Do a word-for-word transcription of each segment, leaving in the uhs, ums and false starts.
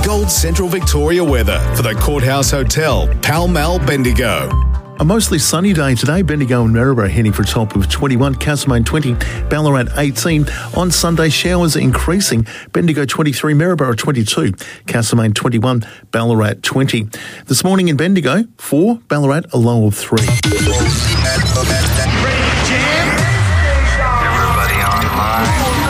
Gold Central Victoria weather for the Courthouse Hotel, Pall Mall, Bendigo. A mostly sunny day today. Bendigo and Maryborough heading for a top of twenty-one, Castlemaine twenty, Ballarat eighteen. On Sunday, showers increasing. Bendigo twenty-three, Maryborough twenty-two, Castlemaine twenty-one, Ballarat twenty. This morning in Bendigo, four, Ballarat a low of three. Everybody online.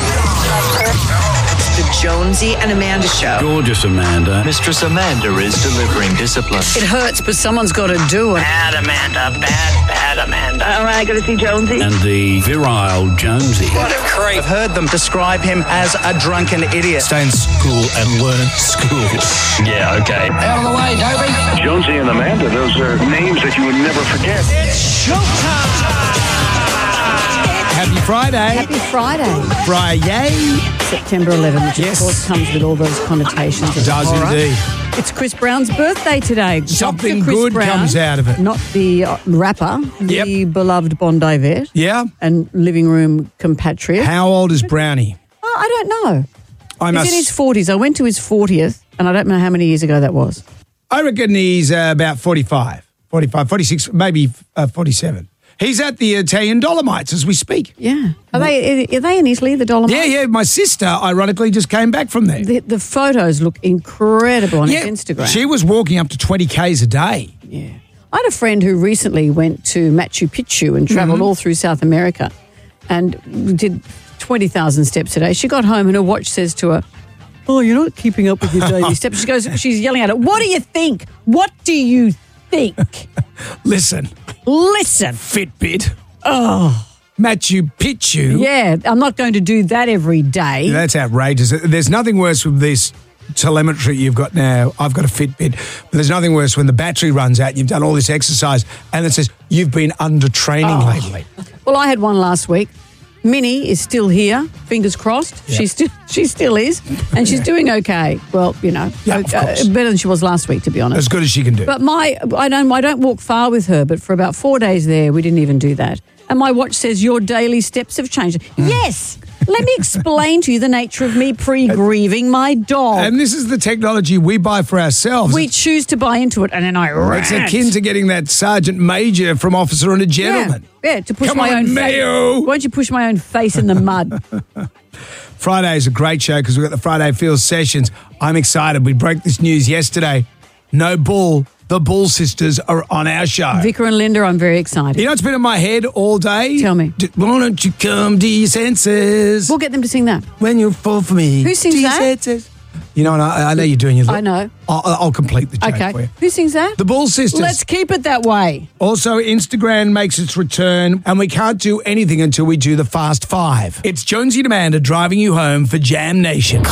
The Jonesy and Amanda Show. Gorgeous Amanda. Mistress Amanda is delivering discipline. It hurts, but someone's got to do it. Bad Amanda, bad, bad Amanda. All right, got to see Jonesy. And the virile Jonesy. What a creep. I've heard them describe him as a drunken idiot. Stay in school and learn school. Yeah, okay. Out of the way, Dopey. Jonesy and Amanda, those are names that you would never forget. It's showtime! Happy Friday. Happy Friday. Friday. September eleventh, which Yes. of course comes with all those connotations of Does horror. indeed. It's Chris Brown's birthday today. Something Doctor Chris good Brown, comes out of it. Not the uh, rapper, the Yep. beloved Bondi vet Yeah. and living room compatriot. How old is Brownie? Oh, I don't know. I He's must. in his forties. I went to his fortieth, and I don't know how many years ago that was. I reckon he's uh, about forty-five, forty-five, forty-six, maybe uh, forty-seven. He's at the Italian Dolomites as we speak. Yeah. Are they are they in Italy, the Dolomites? Yeah, yeah. My sister, ironically, just came back from there. The, the photos look incredible on yeah, his Instagram. she was walking up to twenty kays a day. Yeah. I had a friend who recently went to Machu Picchu and travelled Mm-hmm. all through South America and did twenty thousand steps a day. She got home and her watch says to her, "Oh, you're not keeping up with your daily steps." She goes, she's yelling at it, "What do you think? What do you think?" Listen, Listen. Fitbit, Oh, Machu Picchu. yeah, I'm not going to do that every day. That's outrageous. There's nothing worse with this telemetry you've got now. I've got a Fitbit, but there's nothing worse when the battery runs out, you've done all this exercise, and it says you've been under training Oh. lately. Well, I had one last week. Minnie is still here, fingers crossed. Yep. She still she still is, and she's doing okay. Well, you know, Yeah, of uh, course. better than she was last week, to be honest. As good as she can do. But my, I don't, I don't walk far with her. But for about four days there, we didn't even do that. And my watch says your daily steps have changed. Mm. Yes. Let me explain to you the nature of me pre-grieving my dog. And this is the technology we buy for ourselves. we choose to buy into it, and then I rant. It's akin to getting that sergeant major from Officer and a Gentleman. Yeah, yeah, to push Come my on, own Mayo. face. Won't you push my own face in the mud? Friday is a great show because we've got the Friday Fields Sessions. I'm excited. We broke this news yesterday. No Bull. The Bull sisters are on our show. Vicar and Linda, I'm very excited. You know, it's been in my head all day. Tell me. D- Why don't you come to your senses We'll get them to sing that. when you fall for me? Who sings to your that? senses. You know, and I, I know you're doing your. I know. I'll, I'll complete the joke for Okay. you. Who sings that? The Bull sisters. Let's keep it that way. Also, Instagram makes its return, and we can't do anything until we do the Fast Five. It's Jonesy and Amanda driving you home for Jam Nation.